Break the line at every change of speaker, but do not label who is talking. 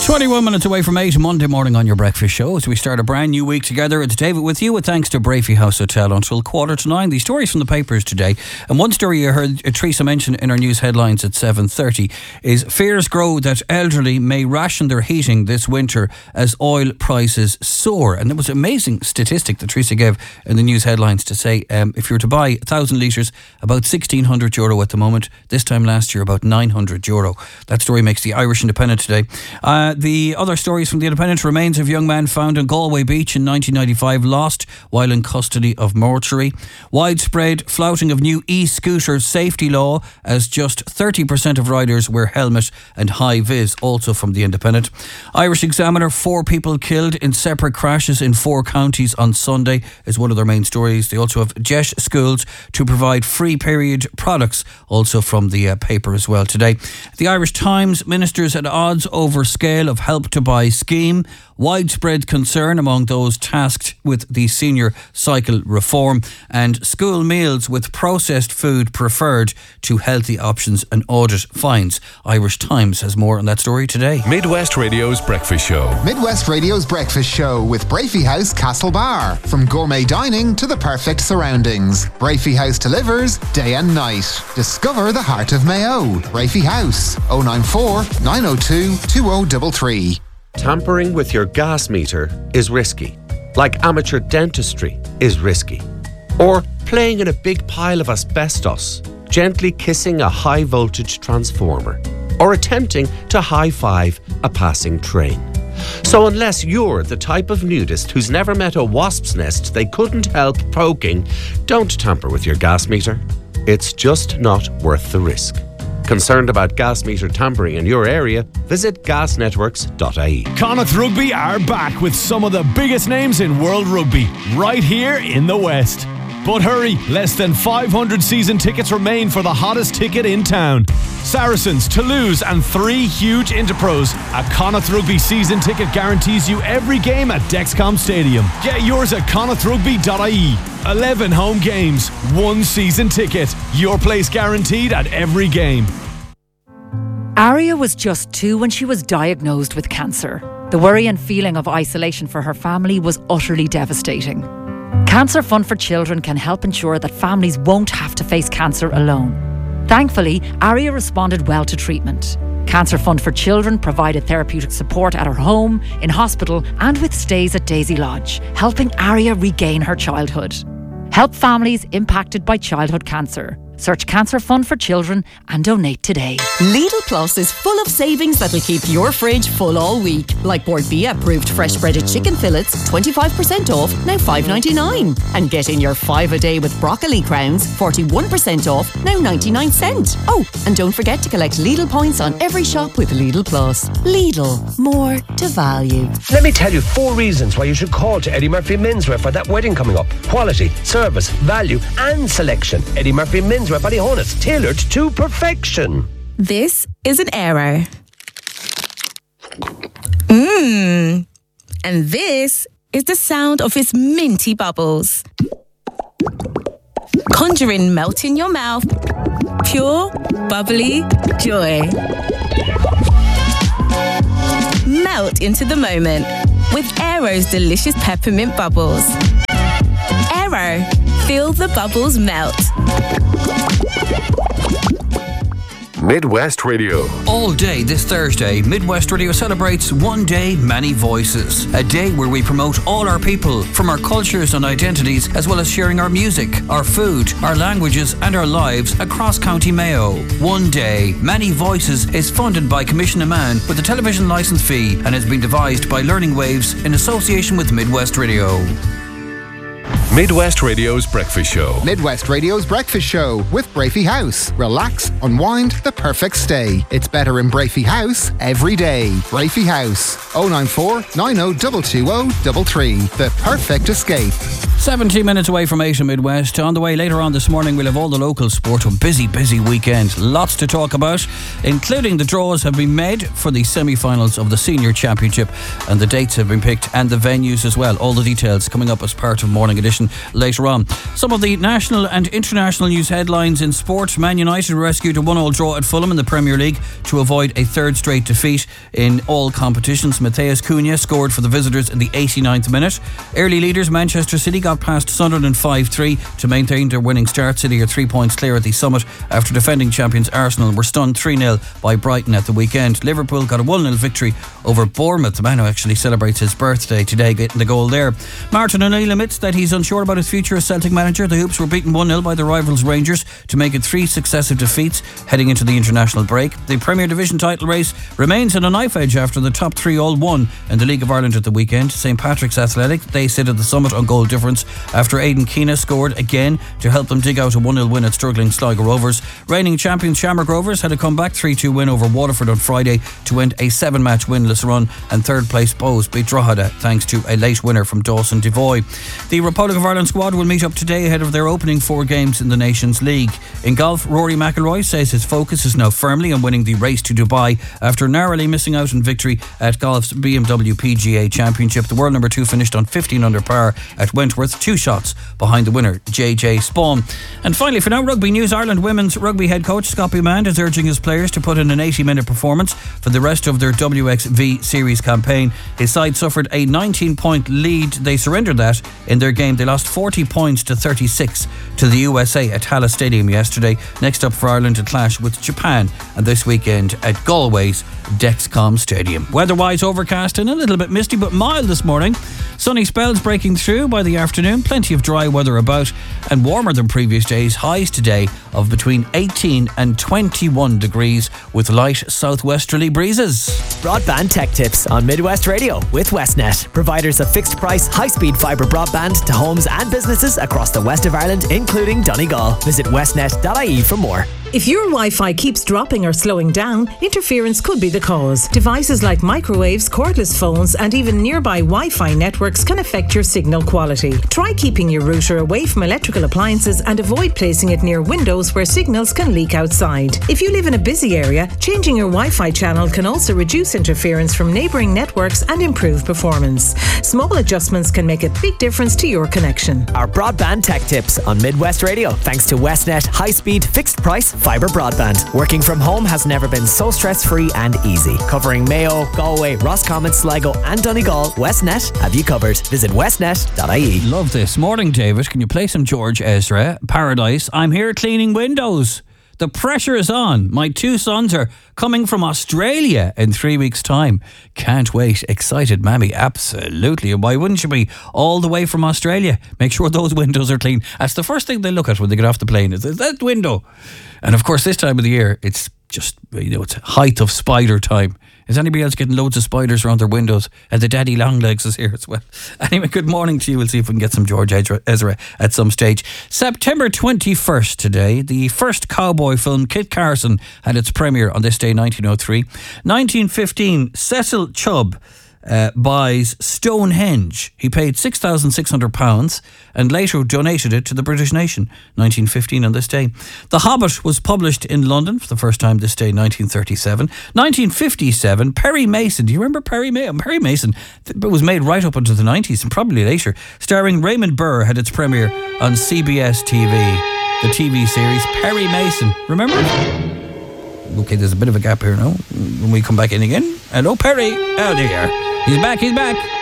21 minutes away from 8 Monday morning on your breakfast show as we start a brand new week together. It's David with you with thanks to Brafey House Hotel until 8:45. These stories from the papers today, and one story you heard Teresa mention in our news headlines at 7:30 is fears grow that elderly may ration their heating this winter as oil prices soar. And there was an amazing statistic that Teresa gave in the news headlines to say if you were to buy 1,000 litres, about €1,600 at the moment. This time last year, about €900. That story makes the Irish Independent today. The other stories from the Independent: remains of young man found on Galway Beach in 1995 lost while in custody of mortuary. Widespread flouting of new e-scooter safety law as just 30% of riders wear helmet and high vis, also from the Independent. Irish Examiner: 4 people killed in separate crashes in 4 counties on Sunday is one of their main stories. They also have Jesh schools to provide free period products, also from the paper as well today. The Irish Times: ministers at odds over scale of Help to Buy scheme. Widespread concern among those tasked with the senior cycle reform, and school meals with processed food preferred to healthy options and audit fines. Irish Times has more on that story today.
Midwest Radio's Breakfast Show.
Midwest Radio's Breakfast Show with Brafey House Castlebar. From gourmet dining to the perfect surroundings, Brafey House delivers day and night. Discover the heart of Mayo. Brafey House, 094 902 2033.
Tampering with your gas meter is risky, like amateur dentistry is risky. Or playing in a big pile of asbestos, gently kissing a high voltage transformer, or attempting to high-five a passing train. So unless you're the type of nudist who's never met a wasp's nest they couldn't help poking, don't tamper with your gas meter. It's just not worth the risk. Concerned about gas meter tampering in your area? Visit gasnetworks.ie.
Connacht Rugby are back with some of the biggest names in world rugby, right here in the West. But hurry, less than 500 season tickets remain for the hottest ticket in town. Saracens, Toulouse and 3 huge Interpros. A Connacht Rugby season ticket guarantees you every game at Dexcom Stadium. Get yours at connachtrugby.ie. 11 home games, 1 season ticket. Your place guaranteed at every game.
Aria was just 2 when she was diagnosed with cancer. The worry and feeling of isolation for her family was utterly devastating. Cancer Fund for Children can help ensure that families won't have to face cancer alone. Thankfully, Aria responded well to treatment. Cancer Fund for Children provided therapeutic support at her home, in hospital and with stays at Daisy Lodge, helping Aria regain her childhood. Help families impacted by childhood cancer. Search Cancer Fund for Children and donate today.
Lidl Plus is full of savings that'll keep your fridge full all week. Like Bord Bia approved fresh breaded chicken fillets, 25% off, now $5.99. And get in your 5 a day with broccoli crowns, 41% off, now 99 cents. Oh, and don't forget to collect Lidl points on every shop with Lidl Plus. Lidl, more to value.
Let me tell you 4 reasons why you should call to Eddie Murphy Menswear for that wedding coming up. Quality, service, value and selection. Eddie Murphy Menswear Ballyhonus, tailored to perfection.
This is an error. And this is the sound of its minty bubbles. Conjuring melt in your mouth. Pure, bubbly joy. Melt into the moment with Aero's delicious peppermint bubbles. Aero, feel the bubbles melt.
Midwest Radio.
All day this Thursday, Midwest Radio celebrates One Day, Many Voices. A day where we promote all our people from our cultures and identities, as well as sharing our music, our food, our languages and our lives across County Mayo. One Day, Many Voices is funded by Commission Amman with a television licence fee and has been devised by Learning Waves in association with Midwest Radio.
Midwest Radio's Breakfast Show.
Midwest Radio's Breakfast Show with Brafey House. Relax, unwind, the perfect stay. It's better in Brafey House every day. Brafey House, 094 90 The perfect escape.
17 minutes away from 8 in Midwest. On the way later on this morning, we'll have all the local sport. A busy weekend. Lots to talk about, including the draws have been made for the semi-finals of the Senior Championship, and the dates have been picked and the venues as well. All the details coming up as part of Morning Edition. competition later on. Some of the national and international news headlines in sport. Man United rescued a 1-1 draw at Fulham in the Premier League to avoid a third straight defeat in all competitions. Matheus Cunha scored for the visitors in the 89th minute. Early leaders Manchester City got past Sunderland 5-3 to maintain their winning start. City are 3 points clear at the summit after defending champions Arsenal were stunned 3-0 by Brighton at the weekend. Liverpool got a 1-0 victory over Bournemouth. The man who actually celebrates his birthday today getting the goal there. Martin O'Neill admits that he's unsure about his future as Celtic manager. The Hoops were beaten 1-0 by the rivals Rangers to make it 3 successive defeats heading into the international break. The Premier Division title race remains in a knife edge after the top 3 all won in the League of Ireland at the weekend. St Patrick's Athletic, they sit at the summit on goal difference after Aidan Keena scored again to help them dig out a 1-0 win at struggling Sligo Rovers. Reigning champions Shamrock Rovers had a comeback 3-2 win over Waterford on Friday to end a 7-match winless run, and third place Bohs beat Drogheda thanks to a late winner from Dawson Devoy. The Republic of Ireland squad will meet up today ahead of their opening 4 games in the Nations League. In golf, Rory McIlroy says his focus is now firmly on winning the race to Dubai after narrowly missing out on victory at golf's BMW PGA Championship. The world number 2 finished on 15 under par at Wentworth, 2 shots behind the winner JJ Spawn. And finally, for now, rugby news. Ireland women's rugby head coach Scott Bumand is urging his players to put in an 80-minute performance for the rest of their WXV Series campaign. His side suffered a 19-point lead. They surrendered that in their game. They lost 40 points to 36 to the USA at Halas Stadium yesterday. Next up for Ireland to clash with Japan, and this weekend at Galway's Dexcom Stadium. Weather-wise, overcast and a little bit misty, but mild this morning. Sunny spells breaking through by the afternoon. Plenty of dry weather about and warmer than previous days. Highs today of between 18 and 21 degrees with light southwesterly breezes.
Broadband tech tips on Midwest Radio with Westnet, providers of fixed price, high-speed fibre broadband to homes and businesses across the west of Ireland, including Donegal. Visit westnet.ie for more.
If your Wi-Fi keeps dropping or slowing down, interference could be the cause. Devices like microwaves, cordless phones, and even nearby Wi-Fi networks can affect your signal quality. Try keeping your router away from electrical appliances and avoid placing it near windows where signals can leak outside. If you live in a busy area, changing your Wi-Fi channel can also reduce interference from neighbouring networks and improve performance. Small adjustments can make a big difference to your connection.
Our broadband tech tips on Midwest Radio, thanks to Westnet high-speed, fixed-price fibre broadband. Working from home has never been so stress-free and easy. Covering Mayo, Galway, Roscommon, Sligo and Donegal, Westnet have you covered. Visit westnet.ie.
Love this. Morning, David. Can you play some George Ezra? Paradise. I'm here cleaning windows. The pressure is on. My 2 sons are coming from Australia in 3 weeks' time. Can't wait. Excited, mammy. Absolutely. And why wouldn't you be? All the way from Australia. Make sure those windows are clean. That's the first thing they look at when they get off the plane. Is that window? And of course, this time of the year, it's just, it's height of spider time. Is anybody else getting loads of spiders around their windows? And the daddy long legs is here as well. Anyway, good morning to you. We'll see if we can get some George Ezra at some stage. September 21st today, the first cowboy film, Kit Carson, had its premiere on this day, 1903. 1915, Cecil Chubb buys Stonehenge. He paid £6,600 and later donated it to the British nation. 1915 on this day. The Hobbit was published in London for the first time this day, 1937. 1957, Perry Mason. Do you remember Perry Mason? Perry Mason was made right up into the 90s and probably later. Starring Raymond Burr, had its premiere on CBS TV. The TV series Perry Mason. Remember it? Okay, there's a bit of a gap here now. When we come back in again. Hello, Perry. Oh, there you are. He's back.